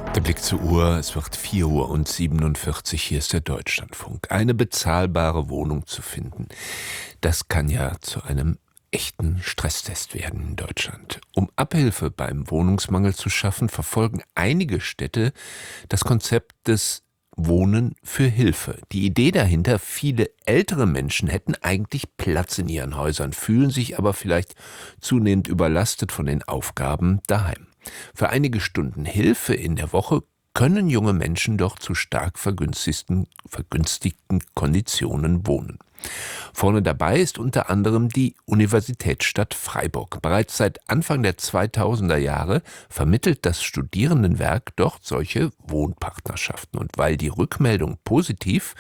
Der Blick zur Uhr, es wird 4:47 Uhr, hier ist der Deutschlandfunk. Eine bezahlbare Wohnung zu finden, das kann ja zu einem echten Stresstest werden in Deutschland. Um Abhilfe beim Wohnungsmangel zu schaffen, verfolgen einige Städte das Konzept des Wohnen für Hilfe. Die Idee dahinter, viele ältere Menschen hätten eigentlich Platz in ihren Häusern, fühlen sich aber vielleicht zunehmend überlastet von den Aufgaben daheim. Für einige Stunden Hilfe in der Woche können junge Menschen doch zu stark vergünstigten Konditionen wohnen. Vorne dabei ist unter anderem die Universitätsstadt Freiburg. Bereits seit Anfang der 2000er Jahre vermittelt das Studierendenwerk dort solche Wohnpartnerschaften. Und weil die Rückmeldung positiv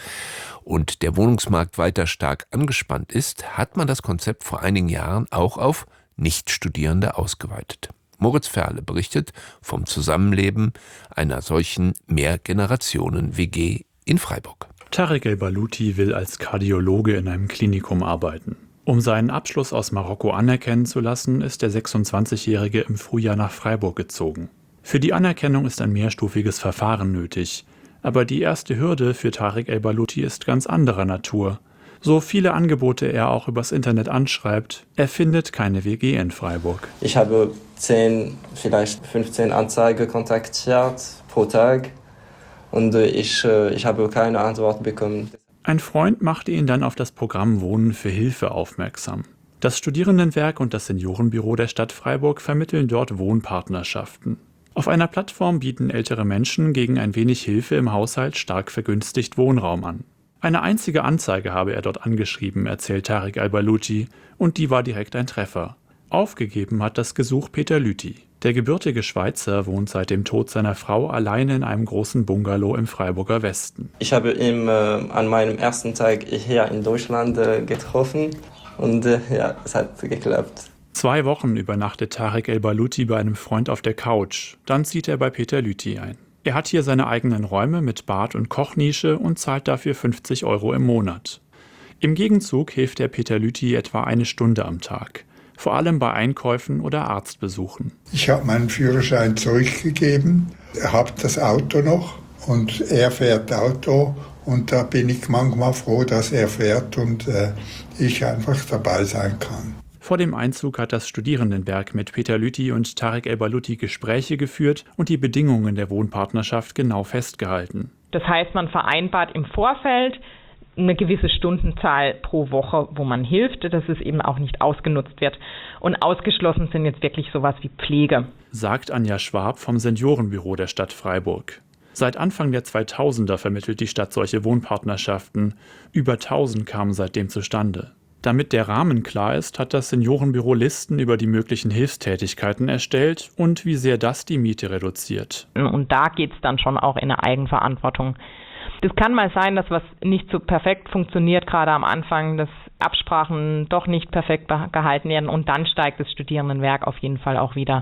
und der Wohnungsmarkt weiter stark angespannt ist, hat man das Konzept vor einigen Jahren auch auf Nichtstudierende ausgeweitet. Moritz Ferle berichtet vom Zusammenleben einer solchen Mehrgenerationen-WG in Freiburg. Tarek El-Baluti will als Kardiologe in einem Klinikum arbeiten. Um seinen Abschluss aus Marokko anerkennen zu lassen, ist der 26-Jährige im Frühjahr nach Freiburg gezogen. Für die Anerkennung ist ein mehrstufiges Verfahren nötig. Aber die erste Hürde für Tarek El-Baluti ist ganz anderer Natur. So viele Angebote er auch übers Internet anschreibt, er findet keine WG in Freiburg. Ich habe 10, vielleicht 15 Anzeigen kontaktiert pro Tag und ich habe keine Antwort bekommen. Ein Freund machte ihn dann auf das Programm Wohnen für Hilfe aufmerksam. Das Studierendenwerk und das Seniorenbüro der Stadt Freiburg vermitteln dort Wohnpartnerschaften. Auf einer Plattform bieten ältere Menschen gegen ein wenig Hilfe im Haushalt stark vergünstigt Wohnraum an. Eine einzige Anzeige habe er dort angeschrieben, erzählt Tarek El-Baluti, und die war direkt ein Treffer. Aufgegeben hat das Gesuch Peter Lüthi. Der gebürtige Schweizer wohnt seit dem Tod seiner Frau alleine in einem großen Bungalow im Freiburger Westen. Ich habe ihn an meinem ersten Tag hier in Deutschland getroffen und es hat geklappt. 2 Wochen übernachtet Tarek El-Baluti bei einem Freund auf der Couch. Dann zieht er bei Peter Lüthi ein. Er hat hier seine eigenen Räume mit Bad und Kochnische und zahlt dafür 50 € im Monat. Im Gegenzug hilft der Peter Lüthi etwa 1 Stunde am Tag. Vor allem bei Einkäufen oder Arztbesuchen. Ich habe meinen Führerschein zurückgegeben, habe das Auto noch und er fährt Auto und da bin ich manchmal froh, dass er fährt und ich einfach dabei sein kann. Vor dem Einzug hat das Studierendenwerk mit Peter Lüthi und Tarek El-Baluti Gespräche geführt und die Bedingungen der Wohnpartnerschaft genau festgehalten. Das heißt, man vereinbart im Vorfeld eine gewisse Stundenzahl pro Woche, wo man hilft, dass es eben auch nicht ausgenutzt wird. Und ausgeschlossen sind jetzt wirklich sowas wie Pflege. Sagt Anja Schwab vom Seniorenbüro der Stadt Freiburg. Seit Anfang der 2000er vermittelt die Stadt solche Wohnpartnerschaften. Über 1000 kamen seitdem zustande. Damit der Rahmen klar ist, hat das Seniorenbüro Listen über die möglichen Hilfstätigkeiten erstellt und wie sehr das die Miete reduziert. Und da geht es dann schon auch in eine Eigenverantwortung. Das kann mal sein, dass was nicht so perfekt funktioniert, gerade am Anfang, dass Absprachen doch nicht perfekt gehalten werden und dann steigt das Studierendenwerk auf jeden Fall auch wieder